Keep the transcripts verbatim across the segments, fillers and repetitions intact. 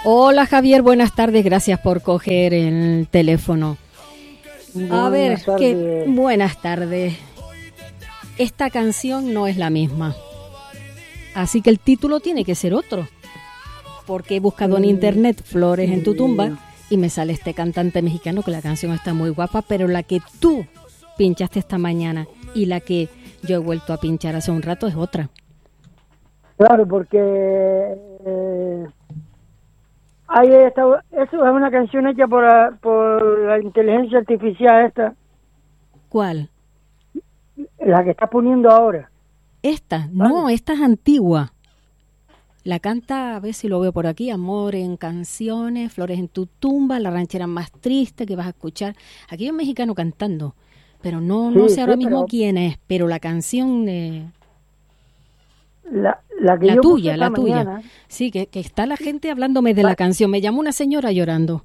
Hola Javier, buenas tardes, gracias por coger el teléfono. A ver, que buenas tardes. Esta canción no es la misma, así que el título tiene que ser otro, porque he buscado en internet Flores en tu tumba y me sale este cantante mexicano, que la canción está muy guapa, pero la que tú pinchaste esta mañana y la que yo he vuelto a pinchar hace un rato es otra. Claro, porque eh, ahí está, eso es una canción hecha por, por la inteligencia artificial esta. ¿Cuál? La que estás poniendo ahora. Esta, vale. No, esta es antigua. La canta, a ver si lo veo por aquí, Amor en canciones, Flores en tu tumba, la ranchera más triste que vas a escuchar. Aquí hay un mexicano cantando, pero no, sí, no sé ahora sí, mismo pero... quién es, pero la canción... Eh... La, la, que la yo tuya, la mañana. tuya. Sí, que, que está la gente hablándome de la canción. Me llamó una señora llorando.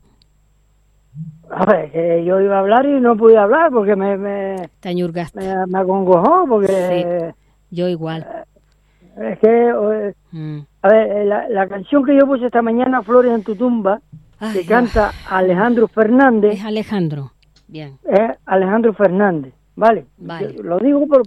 A ver, que yo iba a hablar y no pude hablar porque me... me Te añurgaste. Me, me acongojó porque... Sí, yo igual. Es que... Eh, mm. A ver, la, la canción que yo puse esta mañana, Flores en tu tumba, Ay, que canta oh. Alejandro Fernández. Es Alejandro, bien. Es Alejandro Fernández, ¿vale? Vale. Yo lo digo por...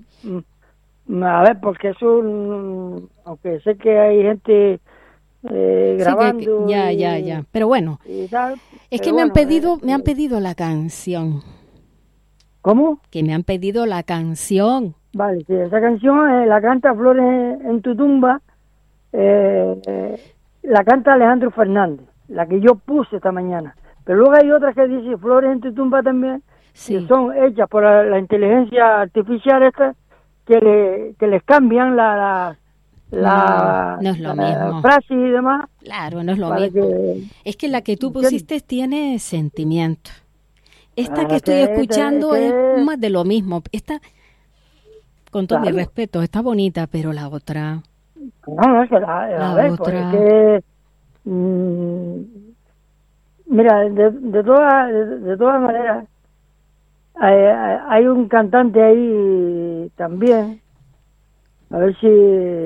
A ver, porque eso, aunque sé que hay gente eh, grabando. Sí, que, que, ya, y, ya, ya. Pero bueno, tal, es pero que bueno, me han pedido, eh, me han pedido la canción. ¿Cómo? Que me han pedido la canción. Vale, sí, esa canción eh, la canta Flores en tu tumba, eh, eh, la canta Alejandro Fernández, la que yo puse esta mañana. Pero luego hay otras que dice Flores en tu tumba también, sí. Que son hechas por la, la inteligencia artificial esta, que le que les cambian la la, la, no, no es lo la mismo. frase y demás. Claro, no es lo mismo. Que, es que la que tú pusiste tiene sentimiento. Esta ah, que estoy que, escuchando que, que, es más de lo mismo. Esta, con todo claro. mi respeto, está bonita, pero la otra... No, no, es que la, la a ver, otra... Pues que, mmm, mira, de, de todas de, de todas maneras, Hay, hay un cantante ahí también, a ver si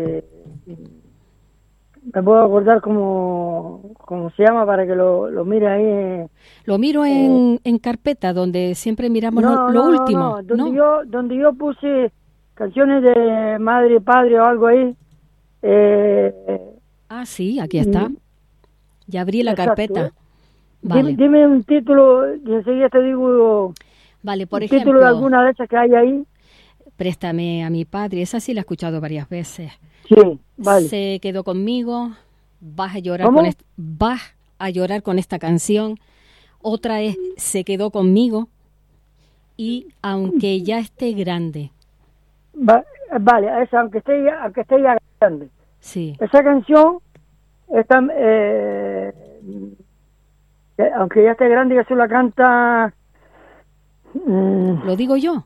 me puedo acordar cómo, cómo se llama para que lo, lo mire ahí. Lo miro en, eh, en carpeta, donde siempre miramos no, lo, lo no, último. No, donde, ¿no? Yo, donde yo puse canciones de madre y padre o algo ahí. Eh, ah, sí, aquí está. Ya abrí la exacto, carpeta. ¿eh? Vale. Dime, dime un título y enseguida te digo... Vale, por ¿El ejemplo, título de alguna de esas que hay ahí? Préstame a mi padre, esa sí la he escuchado varias veces. Sí, vale. Se quedó conmigo, vas a llorar ¿Cómo? con est- vas a llorar con esta canción. Otra es Se quedó conmigo y Aunque ya esté grande. Va, vale, esa aunque esté ya, aunque esté ya grande. Sí. Esa canción está, eh, aunque ya esté grande, que se la canta. ¿Lo digo yo?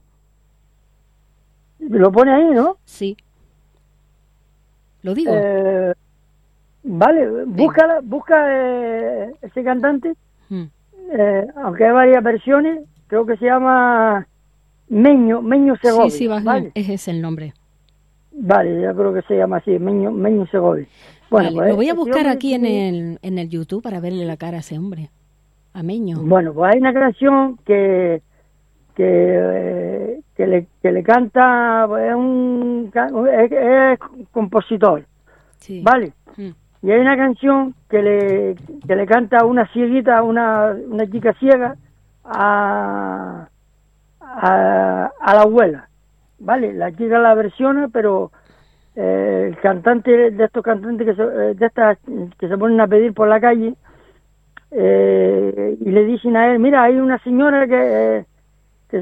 Lo pone ahí, ¿no? Sí. ¿Lo digo? Eh, vale, busca, busca eh, ese cantante, hmm. eh, aunque hay varias versiones, creo que se llama Meño, Meño Segovia. Sí, sí, va, ¿vale? Ese es el nombre. Vale, yo creo que se llama así, Meño, Meño Segovia. Bueno, vale, pues, lo voy a buscar aquí en el, en el YouTube para verle la cara a ese hombre, a Meño. Bueno, pues hay una canción que... que eh, que le que le canta es un es, es compositor, sí. Vale, mm. Y hay una canción que le que le canta una cieguita, una una chica ciega a a, a la abuela, vale, la chica la versiona, pero eh, el cantante de estos cantantes que se, de estas que se ponen a pedir por la calle eh, y le dicen a él, mira, hay una señora que eh, Que,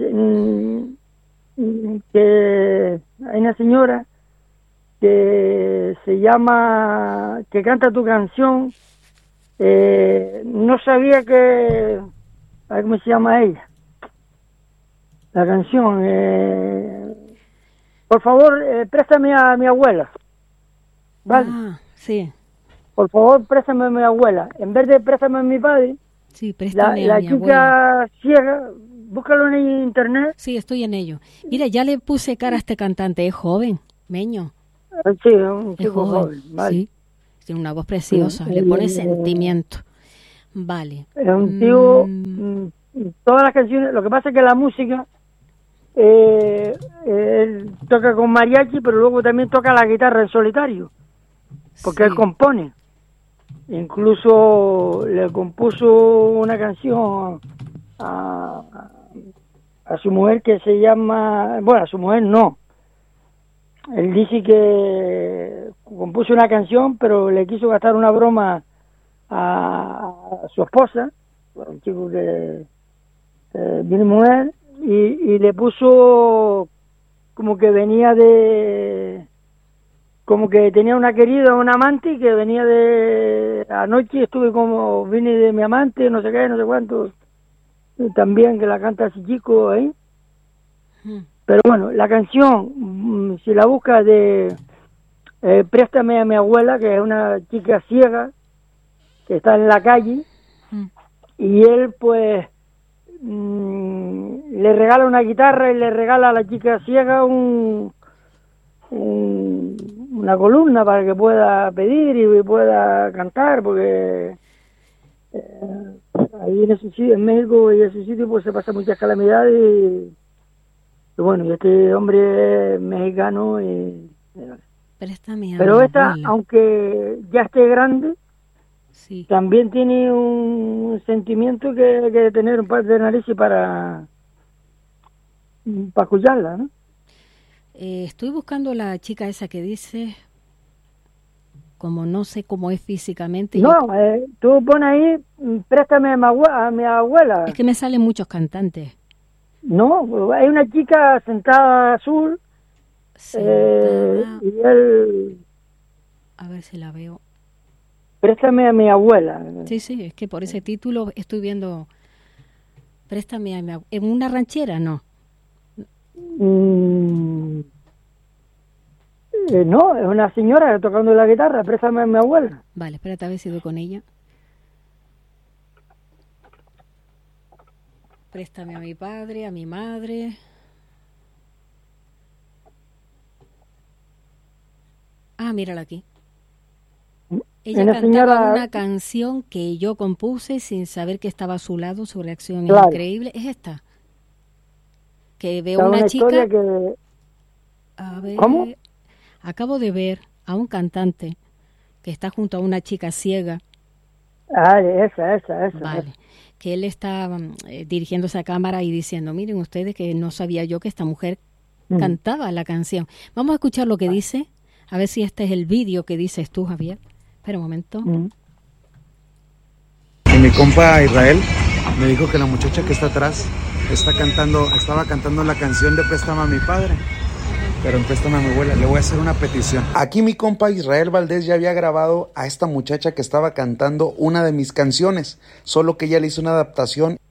que hay una señora que se llama, que canta tu canción, eh, no sabía que, a ver cómo se llama ella, la canción, eh, por favor, eh, préstame a mi abuela, ¿vale? Ah, sí. Por favor, préstame a mi abuela, en vez de préstame a mi padre, sí, préstame la, a la mi chica abuela. ciega, búscalo en internet. Sí, estoy en ello. Mira, ya le puse cara a este cantante, es joven, Meño. Sí, un chico es joven, joven, vale. Sí, tiene una voz preciosa, sí, le pone eh, sentimiento. Vale. Es un tío, mm. todas las canciones, lo que pasa es que la música, eh, él toca con mariachi, pero luego también toca la guitarra en solitario, porque sí. Él compone. Incluso le compuso una canción a, a su mujer que se llama, bueno, a su mujer no. Él dice que compuso una canción, pero le quiso gastar una broma a, a su esposa, un chico que, que viene mujer, y, y le puso como que venía de, como que tenía una querida, un amante, que venía de, anoche estuve como, vine de mi amante, no sé qué, no sé cuánto, y también que la canta ese chico ahí. Hmm. Pero bueno, la canción, si la busca de eh, Préstame a mi abuela, que es una chica ciega, que está en la calle, mm. y él pues mmm, le regala una guitarra y le regala a la chica ciega un, un una columna para que pueda pedir y pueda cantar, porque eh, ahí en ese sitio, en México y en ese sitio pues se pasan muchas calamidades y, y bueno, y este hombre es mexicano y, Préstame a pero mi esta, abuela. aunque ya esté grande, sí. También tiene un sentimiento que hay que tener un par de narices para, para escucharla, ¿no? Eh, estoy buscando la chica esa que dice, como no sé cómo es físicamente. No, yo... eh, tú pones ahí, préstame a mi, abuela, a mi abuela. Es que me salen muchos cantantes. No, hay una chica sentada azul, sentada... Eh, y él... A ver si la veo. Préstame a mi abuela. Sí, sí, es que por ese título estoy viendo. Préstame a mi abuela. ¿En una ranchera, no? Mm, eh, no, es una señora tocando la guitarra. Préstame a mi abuela. Vale, espérate a ver si doy con ella. Préstame a mi padre, a mi madre. Ah, mírala aquí. Ella cantaba señora... una canción que yo compuse sin saber que estaba a su lado, su reacción claro. Es increíble. Es esta. Que veo una, una chica... Que... A ver, ¿Cómo? Acabo de ver a un cantante que está junto a una chica ciega. Ah, esa, esa, esa. Vale. Esa. Que él está eh, dirigiéndose a cámara y diciendo, miren ustedes que no sabía yo que esta mujer mm. cantaba la canción. Vamos a escuchar lo que ah. dice. A ver si este es el vídeo que dices tú, Javier. Espera un momento. Mm. Y mi compa Israel me dijo que la muchacha que está atrás está cantando, estaba cantando la canción de Préstame a mi padre, pero en Préstame a mi abuela. Le voy a hacer una petición. Aquí mi compa Israel Valdés ya había grabado a esta muchacha que estaba cantando una de mis canciones, solo que ella le hizo una adaptación.